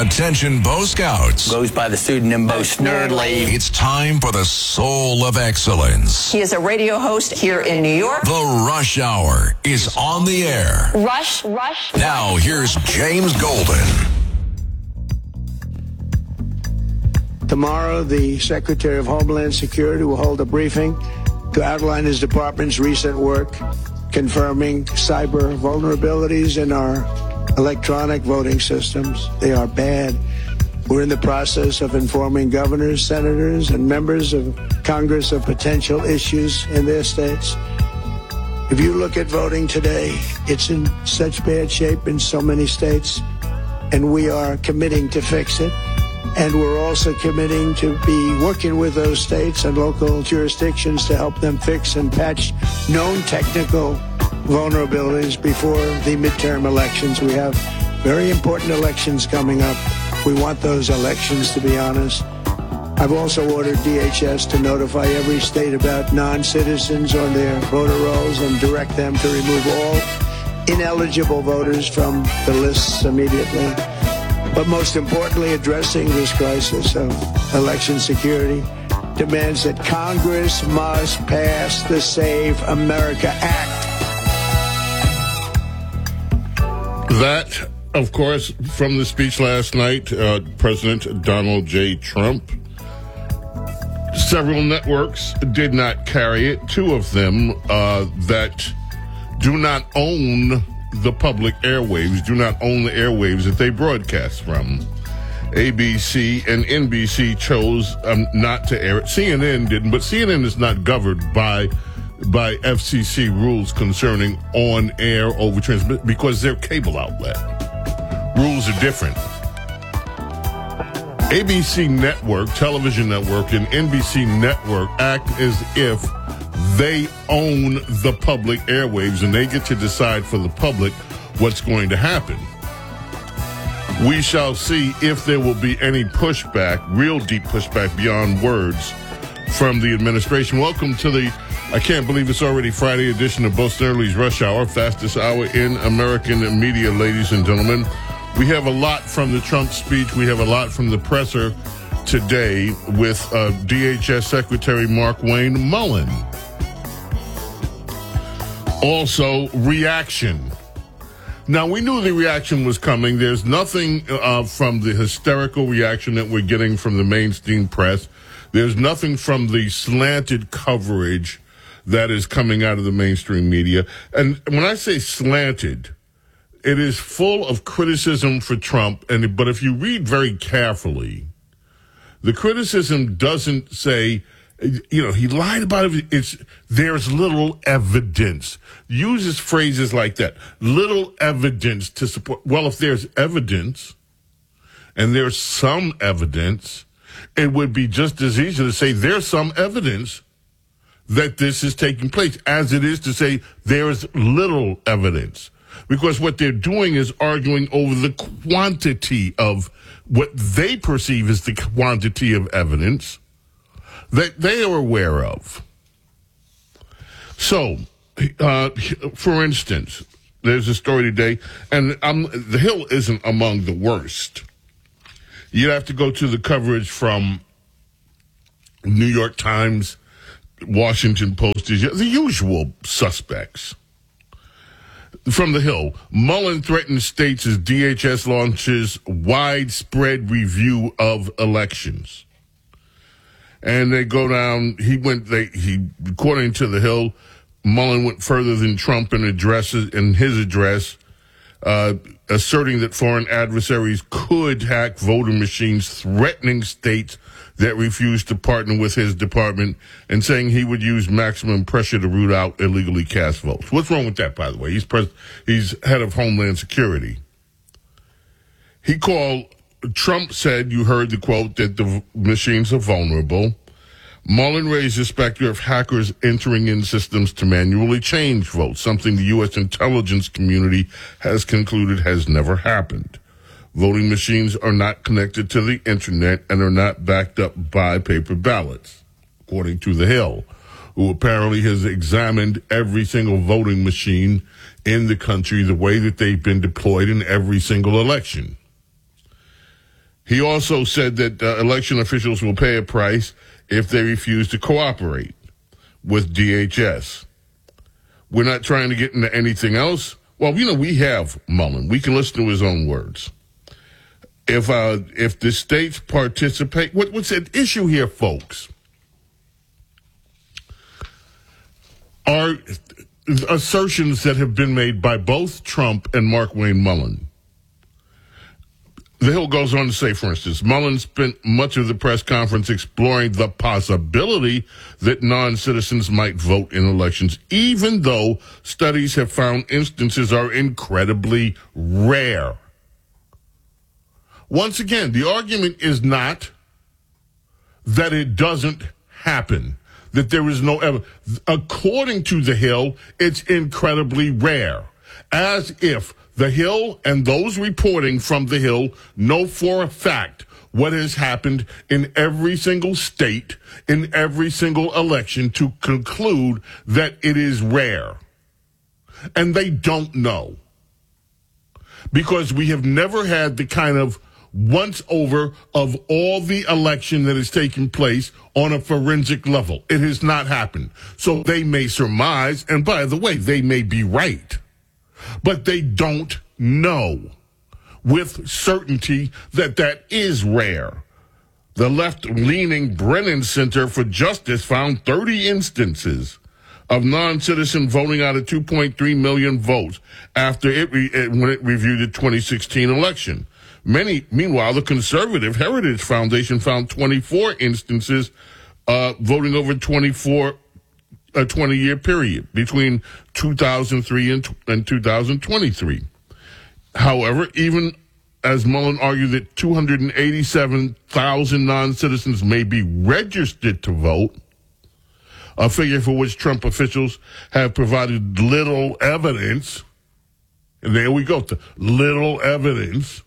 Attention, Bo Scouts. Goes by the pseudonym Bo Snerdley. It's time for the Soul of Excellence. He is a radio host here in New York. The Rush Hour is on the air. Rush. Now, here's James Golden. Tomorrow, the Secretary of Homeland Security will hold a briefing to outline his department's recent work confirming cyber vulnerabilities in our electronic voting systems. They are bad. We're in the process of informing governors, senators, and members of Congress of potential issues in their states. If you look at voting today, it's in such bad shape in so many states, and we are committing to fix it. And we're also committing to be working with those states and local jurisdictions to help them fix and patch known technical vulnerabilities before the midterm elections. We have very important elections coming up. We want those elections to be honest. I've also ordered DHS to notify every state about non-citizens on their voter rolls and direct them to remove all ineligible voters from the lists immediately. But most importantly, addressing this crisis of election security demands that Congress must pass the Save America Act. That, of course, from the speech last night, President Donald J. Trump. Several networks did not carry it. Two of them that do not own the public airwaves, do not own the airwaves that they broadcast from. ABC and NBC chose not to air it. CNN didn't, but CNN is not governed by FCC rules concerning on-air over-transmit because they're cable outlet. Rules are different. ABC Network, Television Network, and NBC Network act as if they own the public airwaves and they get to decide for the public what's going to happen. We shall see if there will be any pushback, real deep pushback beyond words from the administration. Welcome to the, I can't believe it's already Friday edition of Bo Snerdley's Rush Hour, fastest hour in American media, ladies and gentlemen. We have a lot from the Trump speech. We have a lot from the presser today with DHS Secretary Markwayne Mullin. Also, reaction. Now, we knew the reaction was coming. There's nothing from the hysterical reaction that we're getting from the mainstream press. There's nothing from the slanted coverage that is coming out of the mainstream media. And when I say slanted, it is full of criticism for Trump. But if you read very carefully, the criticism doesn't say, he lied about it. There's little evidence. Uses phrases like that. Little evidence to support. Well, if there's evidence, and there's some evidence, it would be just as easy to say there's some evidence that this is taking place, as it is to say there's little evidence. Because what they're doing is arguing over the quantity of what they perceive as the quantity of evidence that they are aware of. So, for instance, there's a story today, and the Hill isn't among the worst. You'd have to go to the coverage from New York Times, Washington Post, the usual suspects. From the Hill, Mullin threatens states as DHS launches widespread review of elections. And they go down, according to the Hill, Mullin went further than Trump in his address, asserting that foreign adversaries could hack voting machines, threatening states that refused to partner with his department, and saying he would use maximum pressure to root out illegally cast votes. What's wrong with that, by the way? He's head of Homeland Security. Trump said, you heard the quote, that the machines are vulnerable. Mullin raised the specter of hackers entering in systems to manually change votes, something the U.S. intelligence community has concluded has never happened. Voting machines are not connected to the internet and are not backed up by paper ballots, according to the Hill, who apparently has examined every single voting machine in the country, the way that they've been deployed in every single election. He also said that election officials will pay a price if they refuse to cooperate with DHS. We're not trying to get into anything else. Well, we have Mullen. We can listen to his own words. If the states participate, what's at issue here, folks, are assertions that have been made by both Trump and Markwayne Mullin. The Hill goes on to say, for instance, Mullin spent much of the press conference exploring the possibility that non-citizens might vote in elections, even though studies have found instances are incredibly rare. Once again, the argument is not that it doesn't happen, that there is no evidence. According to The Hill, it's incredibly rare, as if The Hill and those reporting from The Hill know for a fact what has happened in every single state, in every single election, to conclude that it is rare. And they don't know. Because we have never had the kind of once over of all the election that has taken place on a forensic level. It has not happened. So they may surmise, and by the way, they may be right, but they don't know with certainty that is rare. The left-leaning Brennan Center for Justice found 30 instances of non-citizen voting out of 2.3 million votes after when it reviewed the 2016 election. Meanwhile, the conservative Heritage Foundation found 24 instances voting over a 20-year period between 2003 and 2023. However, even as Mullin argued that 287,000 non-citizens may be registered to vote, a figure for which Trump officials have provided little evidence, and there we go, to little evidence,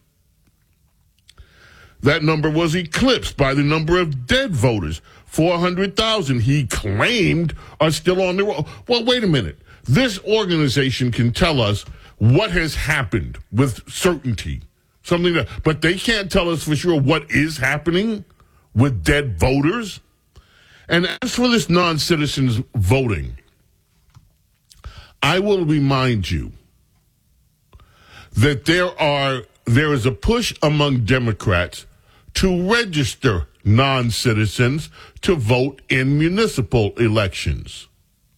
that number was eclipsed by the number of dead voters. 400,000, he claimed, are still on the roll. Well, wait a minute. This organization can tell us what has happened with certainty. But they can't tell us for sure what is happening with dead voters. And as for this non-citizens voting, I will remind you that there is a push among Democrats to register non-citizens to vote in municipal elections.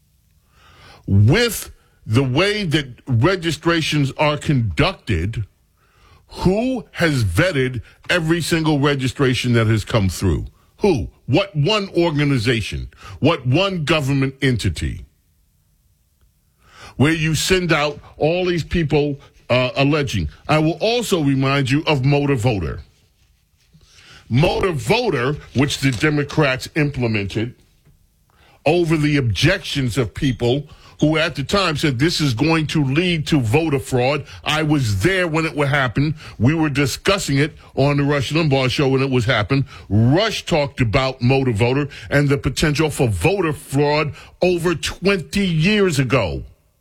With the way that registrations are conducted, who has vetted every single registration that has come through? Who? What one organization? What one government entity? Where you send out all these people alleging. I will also remind you of Motor Voter. Motor Voter, which the Democrats implemented over the objections of people who at the time said this is going to lead to voter fraud. I was there when it would happen. We were discussing it on the Rush Limbaugh show when it was happening. Rush talked about Motor Voter and the potential for voter fraud over 20 years ago.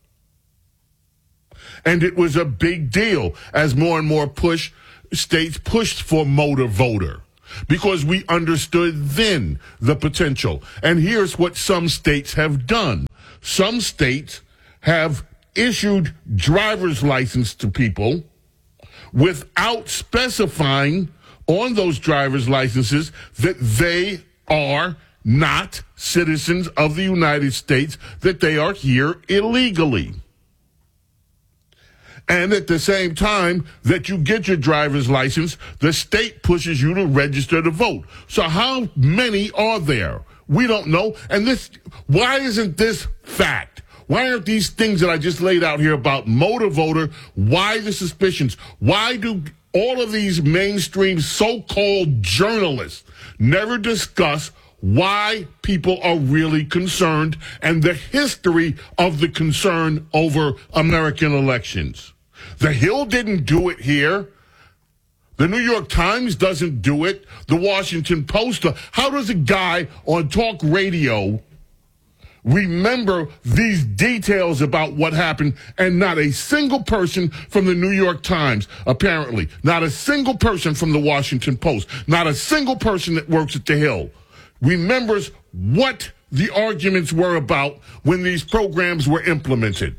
And it was a big deal as more and more states pushed for Motor Voter, because we understood then the potential. And here's what some states have done. Some states have issued driver's license to people without specifying on those driver's licenses that they are not citizens of the United States, that they are here illegally. And at the same time that you get your driver's license, the state pushes you to register to vote. So how many are there? We don't know. And why isn't this fact? Why aren't these things that I just laid out here about Motor Voter, why the suspicions? Why do all of these mainstream so-called journalists never discuss why people are really concerned and the history of the concern over American elections? The Hill didn't do it here. The New York Times doesn't do it. The Washington Post. How does a guy on talk radio remember these details about what happened, and not a single person from the New York Times, apparently, not a single person from the Washington Post, not a single person that works at the Hill remembers what the arguments were about when these programs were implemented.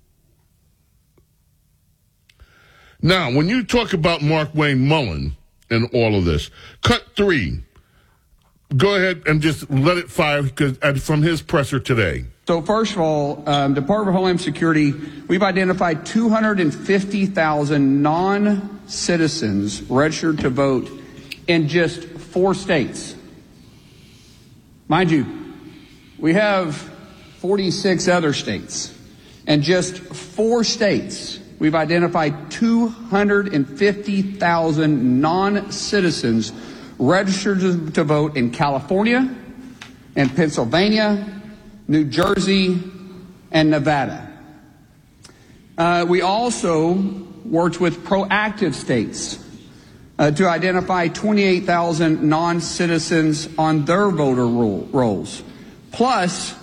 Now, when you talk about Mark Wayne Mullen and all of this, cut 3. Go ahead and just let it fire from his presser today. So first of all, Department of Homeland Security, we've identified 250,000 non-citizens registered to vote in just 4 states. Mind you, we have 46 other states. And just 4 states, we've identified 250,000 non-citizens registered to vote in California, in Pennsylvania, New Jersey, and Nevada. We also worked with proactive states to identify 28,000 non-citizens on their voter rolls, plus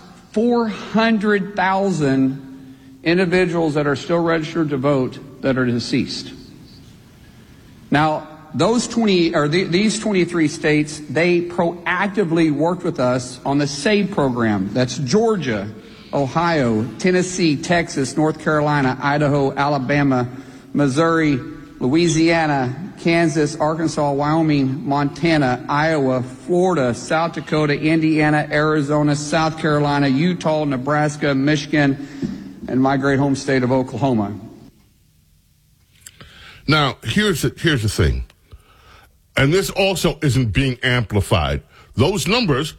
400,000 individuals that are still registered to vote that are deceased. Now, these 23 states, they proactively worked with us on the SAVE program. That's Georgia, Ohio, Tennessee, Texas, North Carolina, Idaho, Alabama, Missouri, Louisiana, Kansas, Arkansas, Wyoming, Montana, Iowa, Florida, South Dakota, Indiana, Arizona, South Carolina, Utah, Nebraska, Michigan, and my great home state of Oklahoma. Now, here's the thing. And this also isn't being amplified. Those numbers,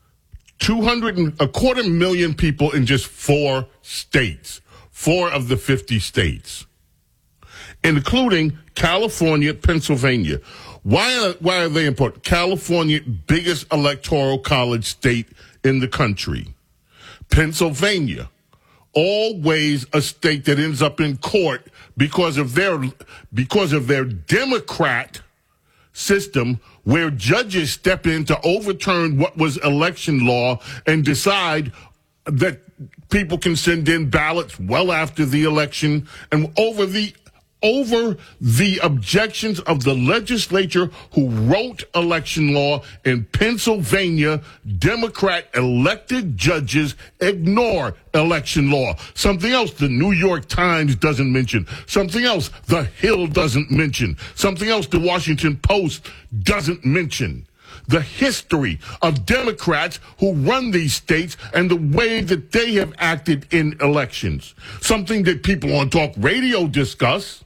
250,000 people in just 4 states, 4 of the 50 states, including California, Pennsylvania. Why are they important? California, biggest electoral college state in the country. Pennsylvania, always a state that ends up in court because of their Democrat system, where judges step in to overturn what was election law and decide that people can send in ballots well after the election, and over the objections of the legislature who wrote election law in Pennsylvania, Democrat elected judges ignore election law. Something else the New York Times doesn't mention. Something else the Hill doesn't mention. Something else the Washington Post doesn't mention. The history of Democrats who run these states and the way that they have acted in elections. Something that people on talk radio discuss,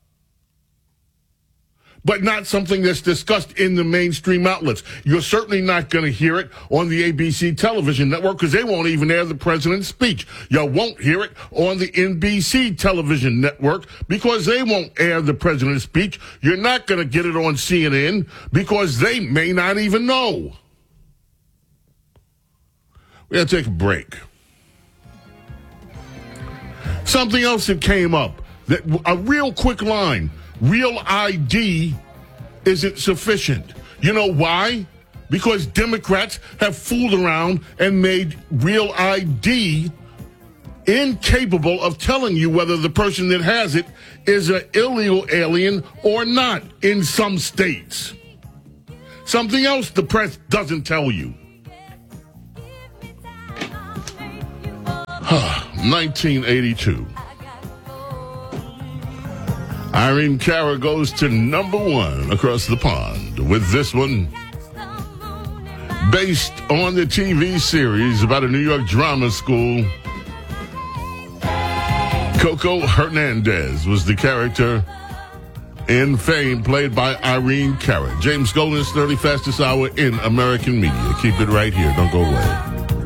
but not something that's discussed in the mainstream outlets. You're certainly not going to hear it on the ABC television network because they won't even air the president's speech. You won't hear it on the NBC television network because they won't air the president's speech. You're not going to get it on CNN because they may not even know. We got to take a break. Something else that came up, a real quick line. Real ID isn't sufficient. You know why? Because Democrats have fooled around and made real ID incapable of telling you whether the person that has it is an illegal alien or not in some states. Something else the press doesn't tell you. 1982. Irene Cara goes to number 1 across the pond with this one. Based on the TV series about a New York drama school, Coco Hernandez was the character in Fame, played by Irene Cara. James Golden's 30 Fastest Hour in American Media. Keep it right here. Don't go away.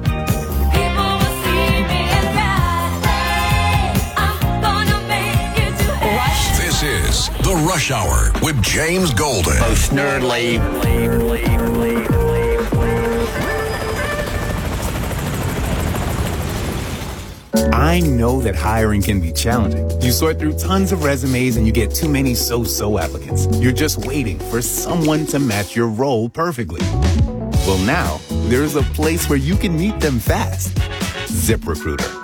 The Rush Hour with James Golden. Most nerdly. I know that hiring can be challenging. You sort through tons of resumes and you get too many so-so applicants. You're just waiting for someone to match your role perfectly. Well, now, there's a place where you can meet them fast. ZipRecruiter.